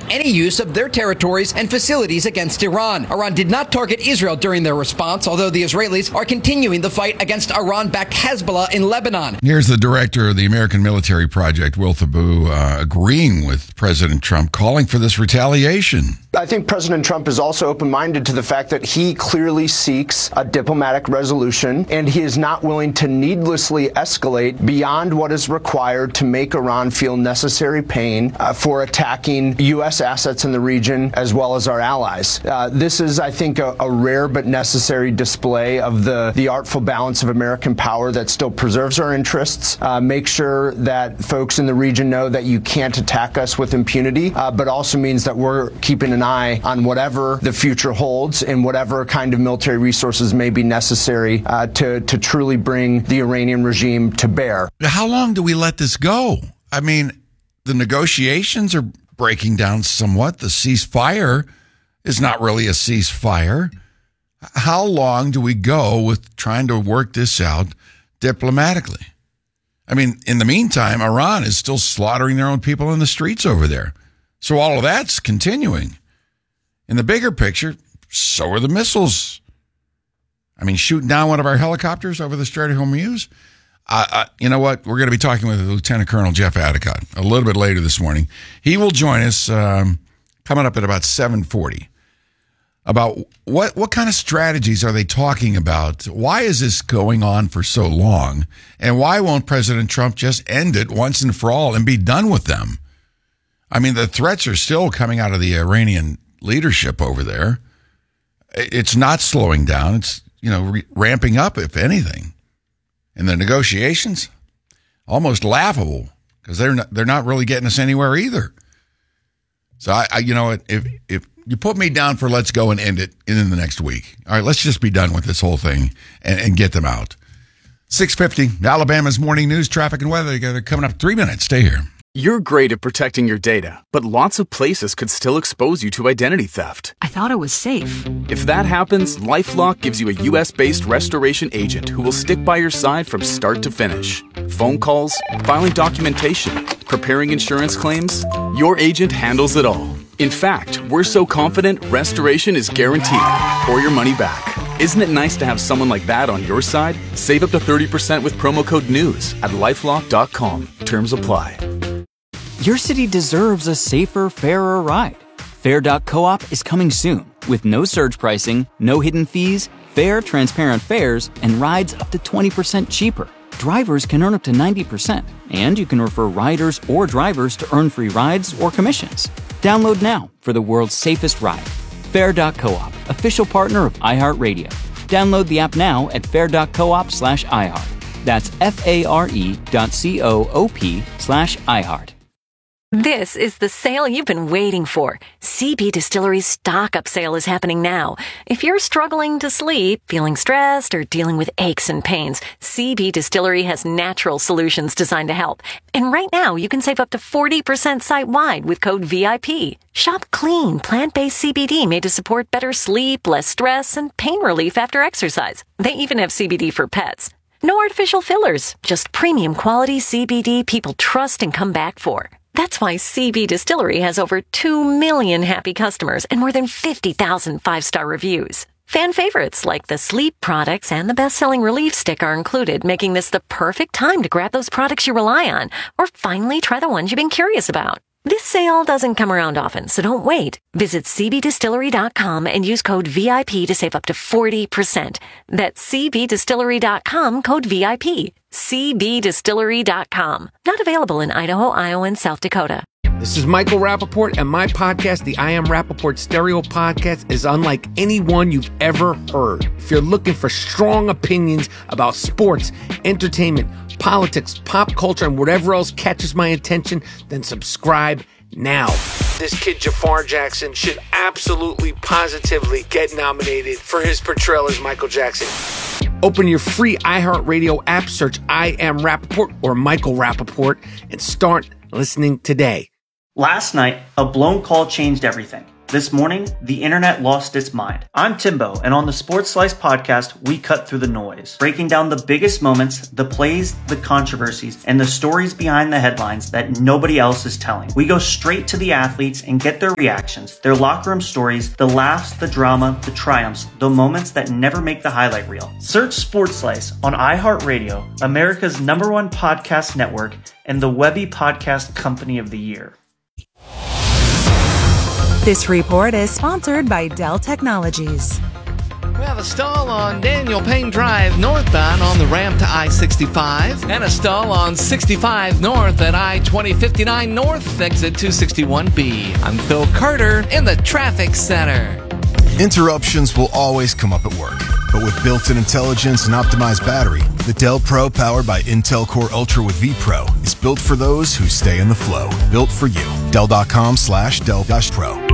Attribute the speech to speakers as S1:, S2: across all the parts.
S1: any use of their territories and facilities against Iran. Iran did not target Israel during their response, although the Israelis are continuing the fight against Iran-backed Hezbollah in Lebanon.
S2: Here's the director of the American Military Project, Will Thabou, agreeing with President Trump, calling for this retaliation.
S3: I think President Trump is also open-minded to the fact that he clearly seeks a diplomatic resolution, and he is not willing to needlessly escalate beyond what is required to make Iran feel necessary pain for attacking U.S. assets in the region as well as our allies. This is, I think, a rare but necessary display of the artful balance of American power that still preserves our interests, make sure that folks in the region know that you can't attack us with impunity, but also means that we're keeping an eye on whatever the future holds and whatever kind of military resources may be necessary to truly bring the Iranian regime to bear.
S2: How long do we let this go? I mean, the negotiations are breaking down somewhat. The ceasefire is not really a ceasefire. How long do we go with trying to work this out diplomatically? I mean, in the meantime, Iran is still slaughtering their own people in the streets over there. So all of that's continuing. In the bigger picture, so are the missiles. I mean, shooting down one of our helicopters over the Strait of Hormuz. You know what? We're going to be talking with Lieutenant Colonel Jeff Adicott a little bit later this morning. He will join us coming up at about 7:40. About what kind of strategies are they talking about? Why is this going on for so long? And why won't President Trump just end it once and for all and be done with them? I mean, the threats are still coming out of the Iranian leadership over there. It's not slowing down. It's, ramping up, if anything. And the negotiations, almost laughable, because they're not really getting us anywhere either. So I if you put me down for let's go and end it in the next week. All right, let's just be done with this whole thing and get them out. 6:50, Alabama's morning news, traffic and weather. They're coming up 3 minutes. Stay here.
S4: You're great at protecting your data, but lots of places could still expose you to identity theft.
S5: I thought it was safe.
S4: If that happens, LifeLock gives you a U.S.-based restoration agent who will stick by your side from start to finish. Phone calls, filing documentation, preparing insurance claims, your agent handles it all. In fact, we're so confident restoration is guaranteed or your money back. Isn't it nice to have someone like that on your side? Save up to 30% with promo code NEWS at LifeLock.com. Terms apply.
S6: Your city deserves a safer, fairer ride. Fair.coop is coming soon with no surge pricing, no hidden fees, fair, transparent fares, and rides up to 20% cheaper. Drivers can earn up to 90%, and you can refer riders or drivers to earn free rides or commissions. Download now for the world's safest ride. Fair.coop, official partner of iHeartRadio. Download the app now at fair.coop/iHeart. That's FARE.coop/iHeart.
S7: This is the sale you've been waiting for. CB Distillery's Stock Up sale is happening now. If you're struggling to sleep, feeling stressed, or dealing with aches and pains, CB Distillery has natural solutions designed to help. And right now, you can save up to 40% site-wide with code VIP. Shop clean, plant-based CBD made to support better sleep, less stress, and pain relief after exercise. They even have CBD for pets. No artificial fillers, just premium quality CBD people trust and come back for. That's why CB Distillery has over 2 million happy customers and more than 50,000 5-star reviews. Fan favorites like the sleep products and the best-selling relief stick are included, making this the perfect time to grab those products you rely on or finally try the ones you've been curious about. This sale doesn't come around often, so don't wait. Visit cbdistillery.com and use code VIP to save up to 40%. That's cbdistillery.com, code VIP. cbdistillery.com. Not available in Idaho, Iowa, and South Dakota.
S8: This is Michael Rappaport, and my podcast, the I Am Rappaport Stereo Podcast, is unlike any one you've ever heard. If you're looking for strong opinions about sports, entertainment, politics, pop culture, and whatever else catches my attention, then subscribe now. This kid Jafar Jackson should absolutely, positively get nominated for his portrayal as Michael Jackson. Open your free iHeartRadio app, search I Am Rappaport or Michael Rappaport, and start listening today.
S9: Last night, a blown call changed everything.
S5: This morning, the internet lost its mind. I'm Timbo, and on the Sports Slice podcast, we cut through the noise, breaking down the biggest moments, the plays, the controversies, and the stories behind the headlines that nobody else is telling. We go straight to the athletes and get their reactions, their locker room stories, the laughs, the drama, the triumphs, the moments that never make the highlight reel. Search Sports Slice on iHeartRadio, America's #1 podcast network, and the Webby Podcast Company of the Year.
S9: This report is sponsored by Dell Technologies.
S10: We have a stall on Daniel Payne Drive northbound on the ramp to I-65 and a stall on 65 north at I-2059 north, exit 261B. I'm Phil Carter in the traffic center.
S11: Interruptions will always come up at work, but with built-in intelligence and optimized battery, the Dell Pro powered by Intel Core Ultra with vPro is built for those who stay in the flow. Built for you. Dell.com/Dell-Pro.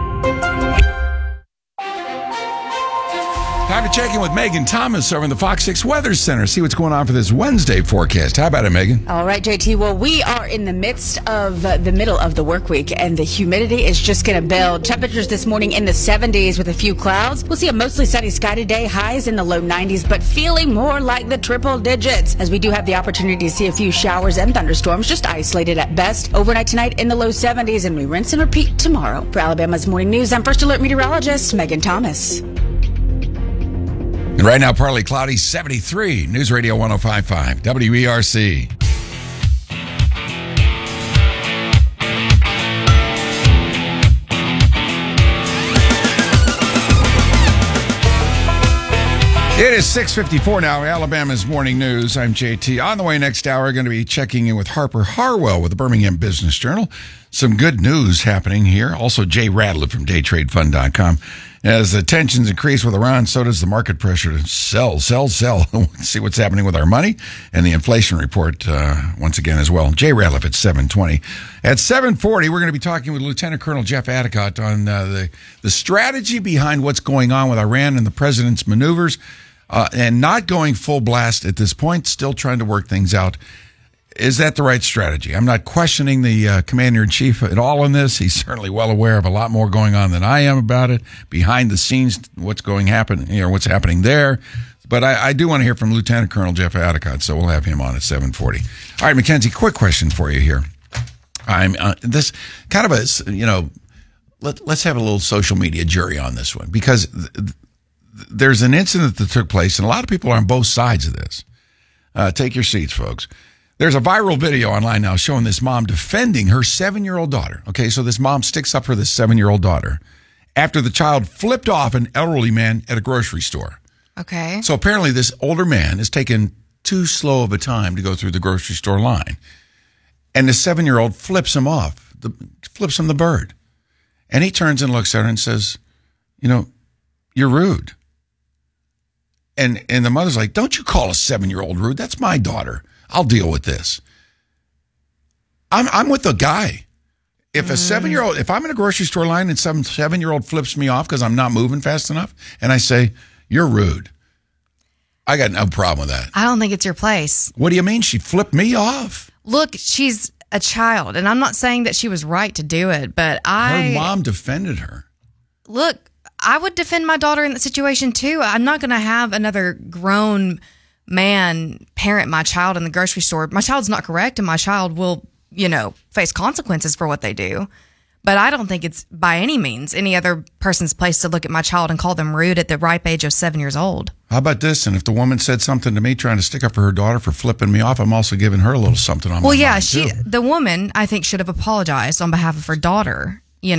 S2: Time to check in with Megan Thomas over in the Fox 6 Weather Center. See what's going on for this Wednesday forecast. How about it, Megan?
S12: All right, JT. Well, we are in the midst of the middle of the work week, and the humidity is just going to build. Temperatures this morning in the 70s with a few clouds. We'll see a mostly sunny sky today, highs in the low 90s, but feeling more like the triple digits, as we do have the opportunity to see a few showers and thunderstorms, just isolated at best. Overnight tonight in the low 70s, and we rinse and repeat tomorrow. For Alabama's Morning News, I'm First Alert meteorologist Megan Thomas.
S2: And right now, partly cloudy, 73. News Radio 105.5, WERC. It is 6:54 now, Alabama's Morning News. I'm JT. On the way next hour, going to be checking in with Harper Harwell with the Birmingham Business Journal. Some good news happening here. Also, Jay Radliff from DayTradeFund.com. As the tensions increase with Iran, so does the market pressure to sell. See what's happening with our money and the inflation report once again as well. Jay Radliff at 7:20. At 7:40, we're going to be talking with Lieutenant Colonel Jeff Adicott on the strategy behind what's going on with Iran and the president's maneuvers, and not going full blast at this point, still trying to work things out. Is that the right strategy? I'm not questioning the commander-in-chief at all in this. He's certainly well aware of a lot more going on than I am about it. Behind the scenes, what's happening there. But I do want to hear from Lieutenant Colonel Jeff Adicott, so we'll have him on at 7:40. All right, Mackenzie, quick question for you here. I'm this kind of a, let's have a little social media jury on this one, because there's an incident that took place, and a lot of people are on both sides of this. Take your seats, folks. There's a viral video online now showing this mom defending her 7-year-old daughter. Okay, so this mom sticks up for this 7-year-old daughter after the child flipped off an elderly man at a grocery store.
S13: Okay.
S2: So apparently this older man is taking too slow of a time to go through the grocery store line. And the 7-year-old flips him off, flips him the bird. And he turns and looks at her and says, you're rude. And the mother's like, don't you call a 7-year-old rude? That's my daughter. I'll deal with this. I'm with the guy. If a 7-year-old, if I'm in a grocery store line and some 7-year-old flips me off because I'm not moving fast enough, and I say, you're rude, I got no problem with that.
S13: I don't think it's your place.
S2: What do you mean? She flipped me off.
S13: Look, she's a child, and I'm not saying that she was right to do it, but
S2: her mom defended her.
S13: Look, I would defend my daughter in that situation too. I'm not going to have another grown man parent my child in the grocery store. My child's not correct, and my child will, face consequences for what they do. But I don't think it's by any means any other person's place to look at my child and call them rude at the ripe age of 7 years old.
S2: How about this? And if the woman said something to me trying to stick up for her daughter for flipping me off, I'm also giving her a little something on my mind, too.
S13: The woman, I think, should have apologized on behalf of her daughter,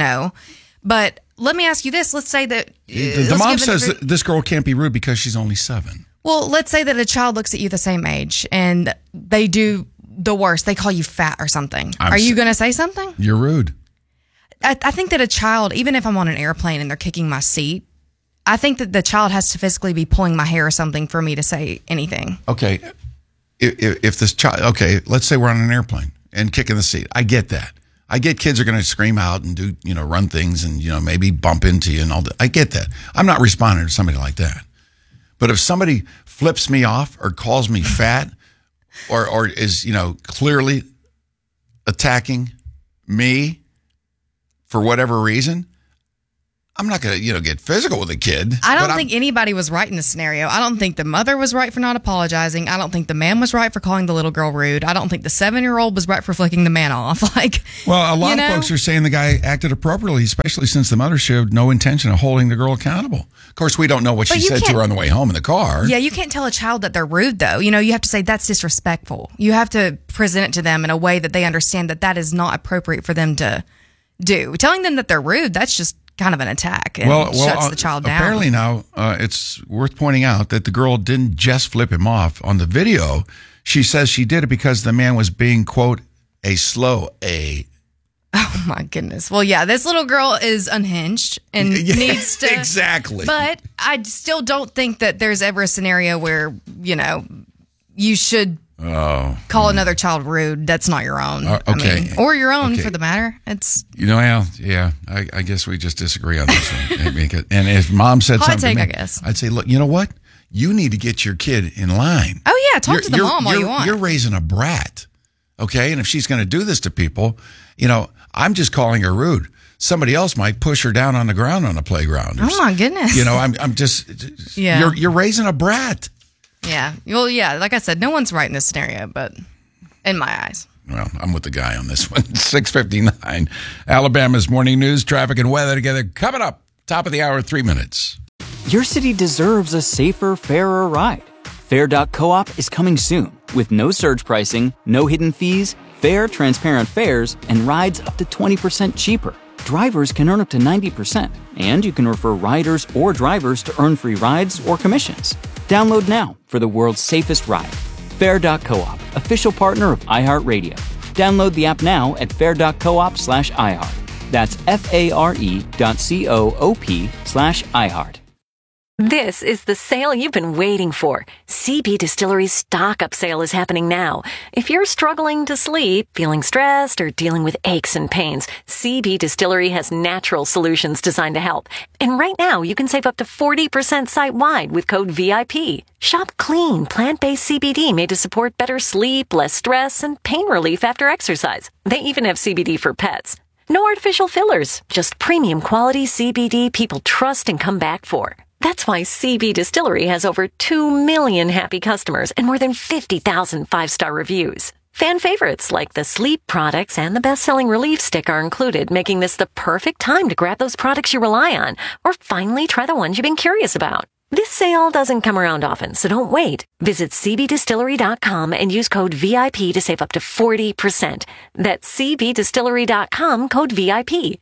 S13: But let me ask you this. Let's say that
S2: the mom says that this girl can't be rude because she's only 7.
S13: Well, let's say that a child looks at you the same age and they do the worst. They call you fat or something. Are you going to say something?
S2: You're rude.
S13: I think that a child, even if I'm on an airplane and they're kicking my seat, I think that the child has to physically be pulling my hair or something for me to say anything.
S2: Okay. If this child, let's say we're on an airplane and kicking the seat. I get that. I get kids are going to scream out and do, run things and, maybe bump into you and all that. I get that. I'm not responding to somebody like that. But if somebody flips me off or calls me fat or is, clearly attacking me for whatever reason, I'm not going to, get physical with a kid.
S13: I don't think anybody was right in this scenario. I don't think the mother was right for not apologizing. I don't think the man was right for calling the little girl rude. I don't think the 7-year-old was right for flicking the man off.
S2: Well, a lot of folks are saying the guy acted appropriately, especially since the mother showed no intention of holding the girl accountable. Of course, we don't know what she said to her on the way home in the car.
S13: Yeah, you can't tell a child that they're rude, though. You have to say that's disrespectful. You have to present it to them in a way that they understand that is not appropriate for them to do. Telling them that they're rude, that's just kind of an attack and shuts the child down.
S2: Apparently now, it's worth pointing out that the girl didn't just flip him off on the video. She says she did it because the man was being, quote, a slow A.
S13: Oh, my goodness. Well, yeah, this little girl is unhinged and needs to.
S2: Exactly.
S13: But I still don't think that there's ever a scenario where, you should call another child rude. That's not your own.
S2: Okay.
S13: Or your own for the matter. It's.
S2: Al, yeah, I guess we just disagree on this one. And if mom said
S13: hot
S2: something
S13: take,
S2: to me,
S13: I guess.
S2: I'd say, look, you know what? You need to get your kid in line.
S13: Oh, yeah, talk to the mom all you want.
S2: You're raising a brat, okay? And if she's going to do this to people, I'm just calling her rude. Somebody else might push her down on the ground on the playground.
S13: Oh, my goodness.
S2: I'm just,
S13: yeah.
S2: You're raising a brat.
S13: Yeah. Well, yeah, like I said, no one's right in this scenario, but in my eyes.
S2: Well, I'm with the guy on this one. 6:59. Alabama's morning news, traffic, and weather together. Coming up, top of the hour, 3 minutes.
S6: Your city deserves a safer, fairer ride. Fair.coop is coming soon with no surge pricing, no hidden fees, fair, transparent fares, and rides up to 20% cheaper. Drivers can earn up to 90%, and you can refer riders or drivers to earn free rides or commissions. Download now for the world's safest ride. Fair.coop, official partner of iHeartRadio. Download the app now at fair.coop/iHeart. That's FARE.coop/iHeart.
S7: This is the sale you've been waiting for. CB Distillery's stock-up sale is happening now. If you're struggling to sleep, feeling stressed, or dealing with aches and pains, CB Distillery has natural solutions designed to help. And right now, you can save up to 40% site-wide with code VIP. Shop clean, plant-based CBD made to support better sleep, less stress, and pain relief after exercise. They even have CBD for pets. No artificial fillers, just premium quality CBD people trust and come back for. That's why CB Distillery has over 2 million happy customers and more than 50,000 5-star reviews. Fan favorites like the sleep products and the best-selling Relief Stick are included, making this the perfect time to grab those products you rely on or finally try the ones you've been curious about. This sale doesn't come around often, so don't wait. Visit cbdistillery.com and use code VIP to save up to 40%. That's cbdistillery.com, code VIP.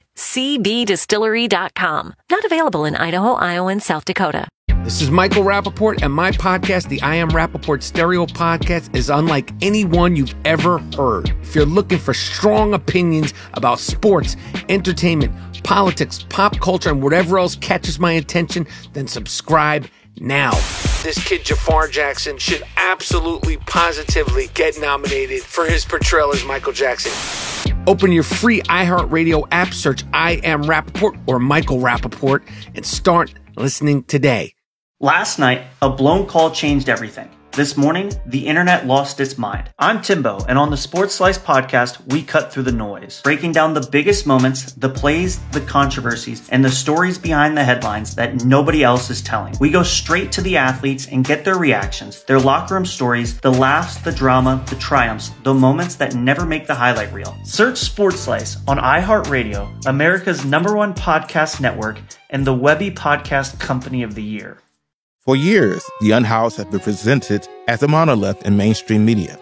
S7: cbdistillery.com. Not available in Idaho, Iowa, and South Dakota.
S8: This is Michael Rappaport, and my podcast, the I Am Rappaport Stereo Podcast, is unlike any one you've ever heard. If you're looking for strong opinions about sports, entertainment, politics, pop culture, and whatever else catches my attention, then subscribe now. This kid Jafar Jackson should absolutely, positively get nominated for his portrayal as Michael Jackson. Open your free iHeartRadio app, search I Am Rappaport or Michael Rappaport, and start listening today.
S5: Last night, a blown call changed everything. This morning, the internet lost its mind. I'm Timbo, and on the Sports Slice podcast, we cut through the noise, breaking down the biggest moments, the plays, the controversies, and the stories behind the headlines that nobody else is telling. We go straight to the athletes and get their reactions, their locker room stories, the laughs, the drama, the triumphs, the moments that never make the highlight reel. Search Sports Slice on iHeartRadio, America's #1 podcast network, and the Webby Podcast Company of the Year.
S14: For years, The Unhoused has been presented as a monolith in mainstream media.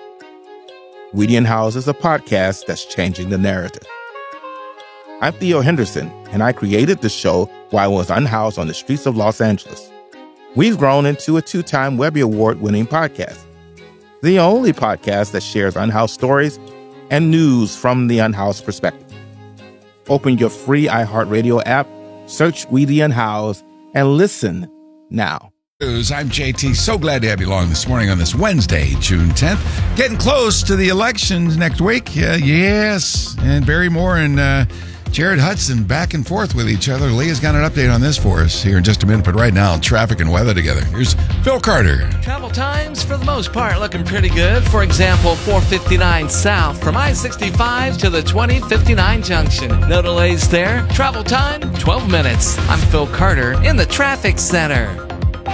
S14: We The Unhoused is a podcast that's changing the narrative. I'm Theo Henderson, and I created the show while I was unhoused on the streets of Los Angeles. We've grown into a 2-time Webby Award-winning podcast, the only podcast that shares unhoused stories and news from the unhoused perspective. Open your free iHeartRadio app, search We The Unhoused, and listen now.
S2: I'm JT. So glad to have you along this morning on this Wednesday, June 10th. Getting close to the elections next week. Yes. And Barry Moore and Jared Hudson back and forth with each other. Leah's got an update on this for us here in just a minute. But right now, traffic and weather together. Here's Phil Carter.
S10: Travel times, for the most part, looking pretty good. For example, 459 south from I-65 to the 2059 junction. No delays there. Travel time, 12 minutes. I'm Phil Carter in the traffic center.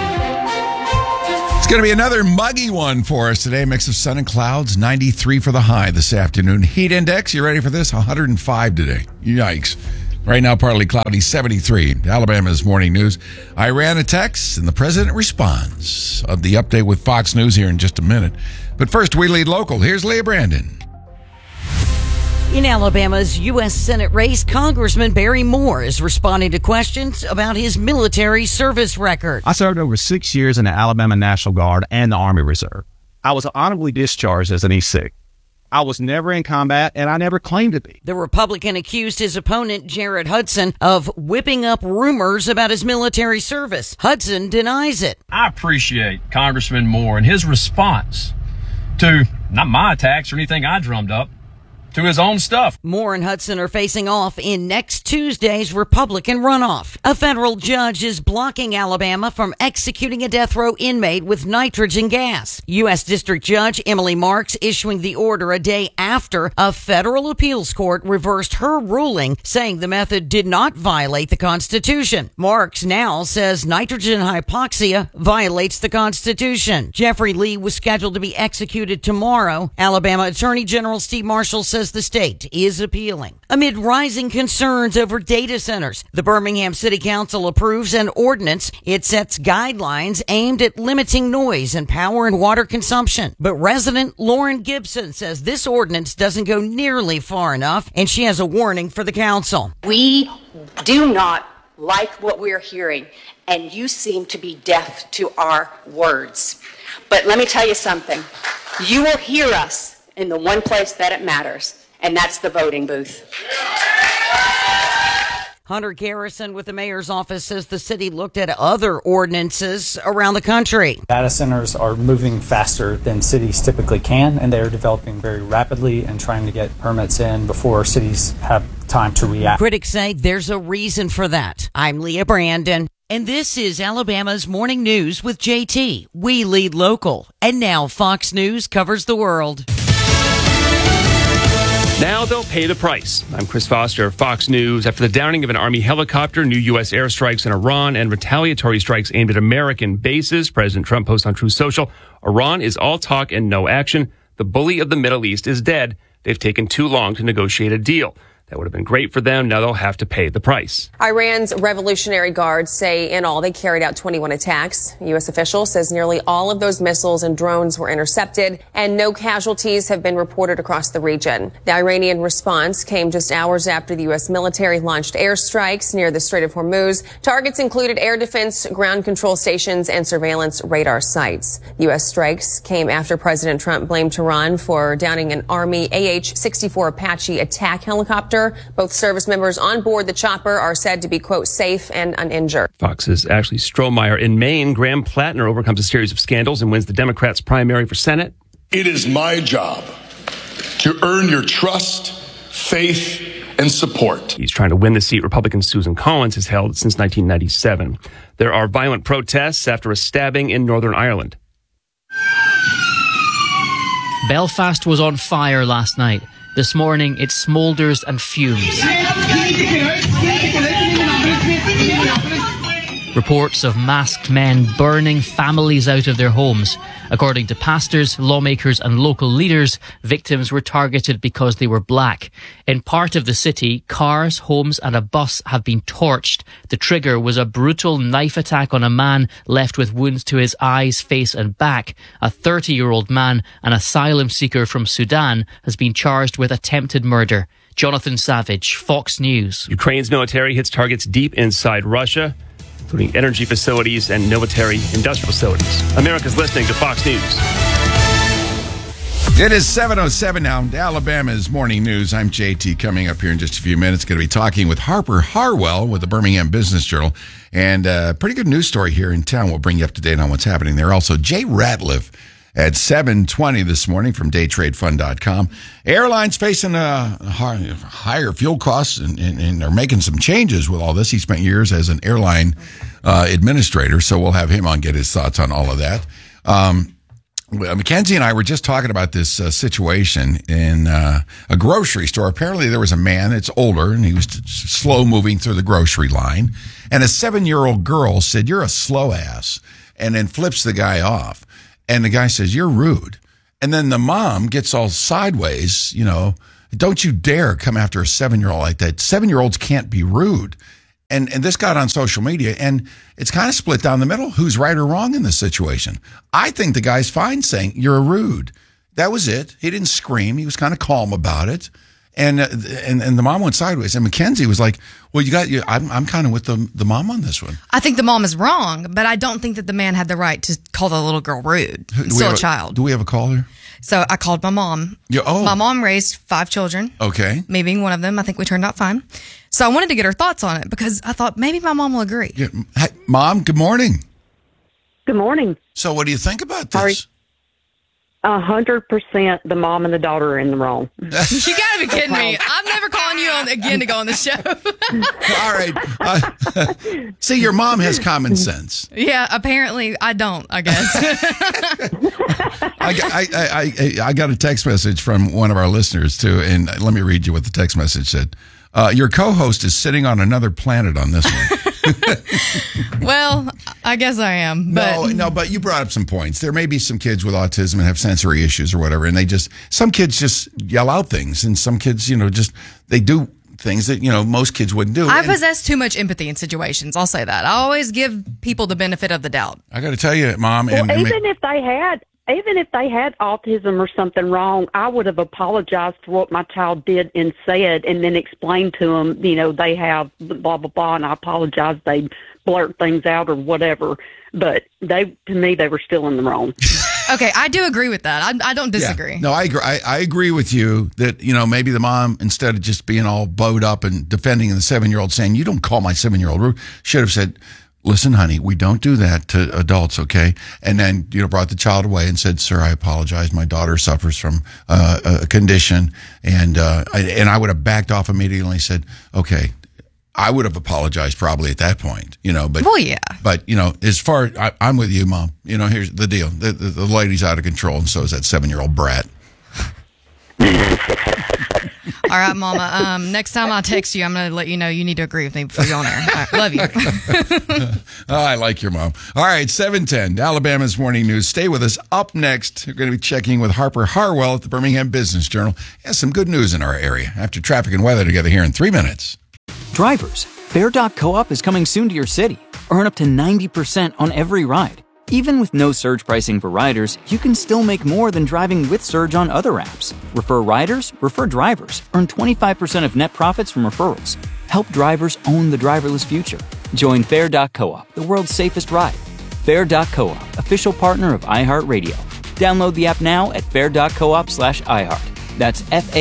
S2: It's going to be another muggy one for us today. Mix of sun and clouds, 93 for the high this afternoon. Heat index, you ready for this? 105 today. Yikes. Right now, partly cloudy, 73. Alabama's morning news. Iran attacks and the president responds. Of the update with Fox News here in just a minute. But first, we lead local. Here's Leah Brandon.
S15: In Alabama's U.S. Senate race, Congressman Barry Moore is responding to questions about his military service record.
S16: I served over 6 years in the Alabama National Guard and the Army Reserve. I was honorably discharged as an E6. I was never in combat, and I never claimed to be.
S15: The Republican accused his opponent, Jared Hudson, of whipping up rumors about his military service. Hudson denies it.
S17: I appreciate Congressman Moore and his response to not my attacks or anything I drummed up, to his own stuff.
S15: Moore and Hudson are facing off in next Tuesday's Republican runoff. A federal judge is blocking Alabama from executing a death row inmate with nitrogen gas. U.S. District Judge Emily Marks issuing the order a day after a federal appeals court reversed her ruling, saying the method did not violate the Constitution. Marks now says nitrogen hypoxia violates the Constitution. Jeffrey Lee was scheduled to be executed tomorrow. Alabama Attorney General Steve Marshall says the state is appealing. Amid rising concerns over data centers, the Birmingham City Council approves an ordinance. It sets guidelines aimed at limiting noise and power and water consumption. But resident Lauren Gibson says this ordinance doesn't go nearly far enough, and she has a warning for the council.
S18: We do not like what we're hearing, and you seem to be deaf to our words. But let me tell you something. You will hear us in the one place that it matters, and that's the voting booth.
S15: Hunter Garrison with the mayor's office says the city looked at other ordinances around the country.
S19: Data centers are moving faster than cities typically can, and they're developing very rapidly and trying to get permits in before cities have time to react.
S15: Critics say there's a reason for that. I'm Leah Brandon, and this is Alabama's Morning News with JT. We lead local, and now Fox News covers the world.
S20: Now they'll pay the price. I'm Chris Foster, Fox News. After the downing of an Army helicopter, new U.S. airstrikes in Iran, and retaliatory strikes aimed at American bases, President Trump posts on Truth Social, Iran is all talk and no action. The bully of the Middle East is dead. They've taken too long to negotiate a deal. That would have been great for them. Now they'll have to pay the price.
S21: Iran's Revolutionary Guards say in all they carried out 21 attacks. U.S. official says nearly all of those missiles and drones were intercepted and no casualties have been reported across the region. The Iranian response came just hours after the U.S. military launched airstrikes near the Strait of Hormuz. Targets included air defense, ground control stations, and surveillance radar sites. U.S. strikes came after President Trump blamed Tehran for downing an Army AH-64 Apache attack helicopter. Both service members on board the chopper are said to be, quote, safe and uninjured.
S20: Fox's Ashley Strohmeyer. In Maine, Graham Plattner overcomes a series of scandals and wins the Democrats' primary for Senate.
S22: It is my job to earn your trust, faith, and support.
S20: He's trying to win the seat Republican Susan Collins has held since 1997. There are violent protests after a stabbing in Northern Ireland.
S23: Belfast was on fire last night. This morning, it smoulders and fumes. Reports of masked men burning families out of their homes. According to pastors, lawmakers and local leaders, victims were targeted because they were black. In part of the city, cars, homes and a bus have been torched. The trigger was a brutal knife attack on a man left with wounds to his eyes, face and back. A 30-year-old man, an asylum seeker from Sudan, has been charged with attempted murder. Jonathan Savage, Fox News.
S20: Ukraine's military hits targets deep inside Russia, including energy facilities and military industrial facilities. America's listening to Fox News.
S2: It is 7:07 now. Alabama's Morning News. I'm JT. Coming up here in just a few minutes, going to be talking with Harper Harwell with the Birmingham Business Journal. And a pretty good news story here in town. We'll bring you up to date on what's happening there. Also, Jay Ratliff at 7:20 this morning from daytradefund.com. Airlines facing higher fuel costs and are making some changes with all this. He spent years as an airline administrator, so we'll have him on, get his thoughts on all of that. Mackenzie and I were just talking about this situation in a grocery store. Apparently there was a man that's older, and he was slow moving through the grocery line, and a 7-year-old girl said, "You're a slow ass," and then flips the guy off. And the guy says, "You're rude." And then the mom gets all sideways, "Don't you dare come after a 7-year-old like that. 7-year-olds can't be rude." And this got on social media, and it's kind of split down the middle. Who's right or wrong in this situation? I think the guy's fine saying, "You're a rude." That was it. He didn't scream. He was kind of calm about it. And the mom went sideways. And Mackenzie was like, "Well, I'm kind of with the mom on this one."
S13: I think the mom is wrong, but I don't think that the man had the right to call the little girl rude. Still a child.
S2: Do we have a caller?
S13: So I called my mom. My mom raised 5 children.
S2: Okay.
S13: Me being one of them. I think we turned out fine. So I wanted to get her thoughts on it because I thought maybe my mom will agree.
S2: Yeah. Hey, Mom, good morning.
S1: Good morning.
S2: So what do you think about this?
S1: 100% the mom and the daughter are in the wrong.
S13: You gotta be kidding me. I'm never calling you on again to go on the show.
S2: All right. See, your mom has common sense.
S13: Yeah, apparently I don't, I guess.
S2: I got a text message from one of our listeners, too, and let me read you what the text message said. Your co-host is sitting on another planet on this one.
S13: Well, I guess I am. But
S2: No, but you brought up some points. There may be some kids with autism and have sensory issues or whatever, and some kids just yell out things, and some kids, they do things that, most kids wouldn't do.
S13: I possess too much empathy in situations. I'll say that. I always give people the benefit of the doubt.
S2: I got to tell you, Mom.
S1: Well, even if they had autism or something wrong, I would have apologized for what my child did and said, and then explained to them, they have blah, blah, blah, and I apologize. They blurt things out or whatever. But to me, they were still in the wrong.
S13: Okay, I do agree with that. I don't disagree.
S2: Yeah. No, I agree. I agree with you that, maybe the mom, instead of just being all bowed up and defending the 7-year-old, saying, "You don't call my 7-year-old rude," should have said, "Listen, honey, we don't do that to adults, okay?" And then, brought the child away and said, "Sir, I apologize. My daughter suffers from a condition." And I would have backed off immediately and said, "Okay." I would have apologized probably at that point, but.
S13: Well, yeah.
S2: But, as far, I'm with you, Mom. Here's the deal. The lady's out of control, and so is that 7-year-old brat.
S13: All right, Mama. Next time I text you, I'm going to let you know you need to agree with me before you're on air. All right, love you.
S2: I like your mom. All right, 7:10, Alabama's Morning News. Stay with us. Up next, we're going to be checking with Harper Harwell at the Birmingham Business Journal. Has some good news in our area. After traffic and weather together here in 3 minutes.
S6: Drivers, Fair.coop is coming soon to your city. Earn up to 90% on every ride. Even with no surge pricing for riders, you can still make more than driving with Surge on other apps. Refer riders, refer drivers. Earn 25% of net profits from referrals. Help drivers own the driverless future. Join Fair.coop, the world's safest ride. Fair.coop, official partner of iHeartRadio. Download the app now at fair.coop/iHeart. That's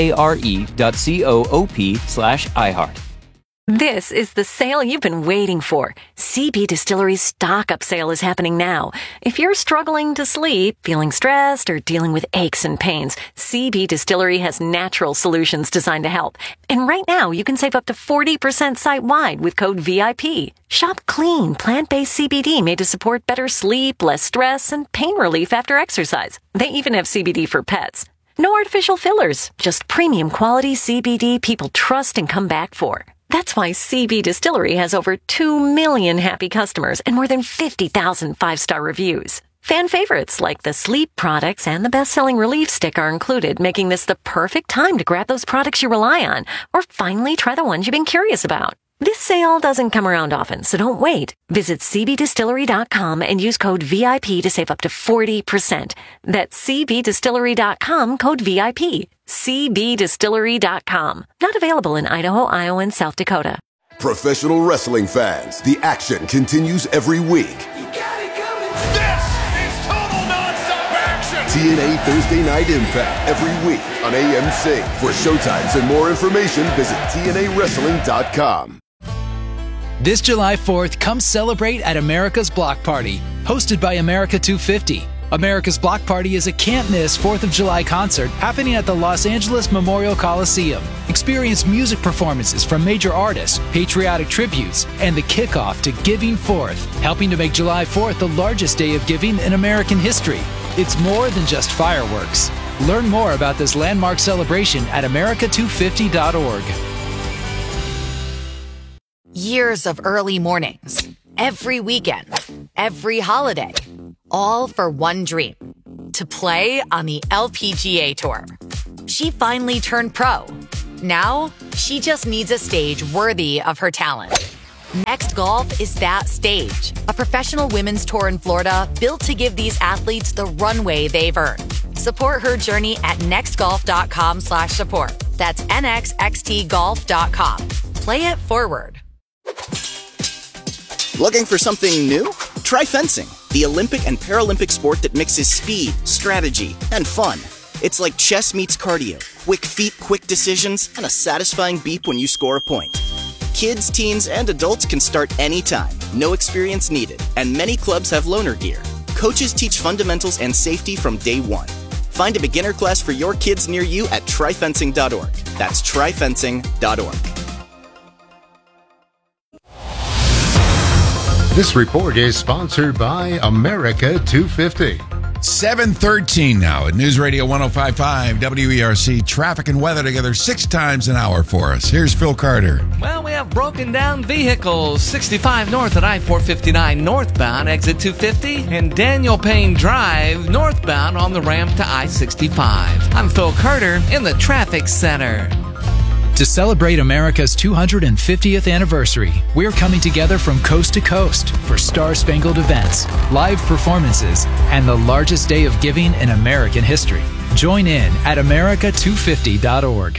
S6: FARE.coop/iHeart.
S7: This is the sale you've been waiting for. CB Distillery's stock-up sale is happening now. If you're struggling to sleep, feeling stressed, or dealing with aches and pains, CB Distillery has natural solutions designed to help. And right now, you can save up to 40% site-wide with code VIP. Shop clean, plant-based CBD made to support better sleep, less stress, and pain relief after exercise. They even have CBD for pets. No artificial fillers, just premium quality CBD people trust and come back for. That's why CB Distillery has over 2 million happy customers and more than 50,000 5-star reviews. Fan favorites like the sleep products and the best-selling Relief Stick are included, making this the perfect time to grab those products you rely on or finally try the ones you've been curious about. This sale doesn't come around often, so don't wait. Visit cbdistillery.com and use code VIP to save up to 40%. That's cbdistillery.com, code VIP. cbdistillery.com. Not available in Idaho, Iowa, and South Dakota.
S3: Professional wrestling fans, the action continues every week. TNA Thursday Night Impact every week on AMC. For showtimes and more information, visit TNAWrestling.com.
S4: This July 4th, come celebrate at America's Block Party, hosted by America 250. America's Block Party is a can't-miss 4th of July concert happening at the Los Angeles Memorial Coliseum. Experience music performances from major artists, patriotic tributes, and the kickoff to Giving Fourth, helping to make July 4th the largest day of giving in American history. It's more than just fireworks. Learn more about this landmark celebration at america250.org.
S9: Years of early mornings, every weekend, every holiday, all for one dream, to play on the LPGA Tour. She finally turned pro. Now, she just needs a stage worthy of her talent. Next Golf is that stage, a professional women's tour in Florida built to give these athletes the runway they've earned. Support her journey at nextgolf.com/support. That's nxxtgolf.com. Play it forward.
S11: Looking for something new? Try fencing, the Olympic and Paralympic sport that mixes speed, strategy, and fun. It's like chess meets cardio, quick feet, quick decisions, and a satisfying beep when you score a point. Kids, teens, and adults can start anytime, no experience needed, and many clubs have loaner gear. Coaches teach fundamentals and safety from day one. Find a beginner class for your kids near you at tryfencing.org. That's tryfencing.org.
S24: This report is sponsored by America 250.
S2: 7:13 now at News Radio 105.5 WERC. Traffic and weather together 6 times an hour for us. Here's Phil Carter.
S10: Well, we have broken down vehicles. 65 north at I-459 northbound, exit 250, and Daniel Payne Drive northbound on the ramp to I-65. I'm Phil Carter in the traffic center.
S4: To celebrate America's 250th anniversary, we're coming together from coast to coast for star-spangled events, live performances, and the largest day of giving in American history. Join in at america250.org.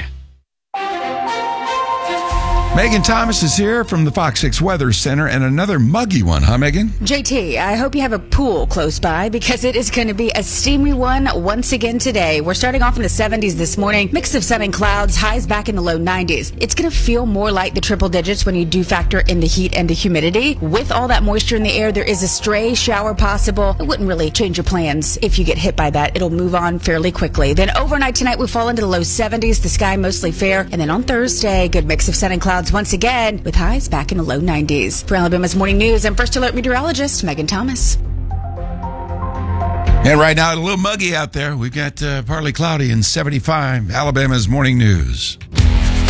S2: Megan Thomas is here from the Fox 6 Weather Center, and another muggy one, huh, Megan?
S12: JT, I hope you have a pool close by because it is going to be a steamy one once again today. We're starting off in the 70s this morning. Mix of sun and clouds, highs back in the low 90s. It's going to feel more like the triple digits when you do factor in the heat and the humidity. With all that moisture in the air, there is a stray shower possible. It wouldn't really change your plans if you get hit by that. It'll move on fairly quickly. Then overnight tonight, we fall into the low 70s. The sky mostly fair. And then on Thursday, good mix of sun and clouds once again, with highs back in the low 90s. For Alabama's Morning News, I'm First Alert meteorologist Megan Thomas.
S2: And right now, a little muggy out there. We've got partly cloudy and 75. Alabama's Morning News.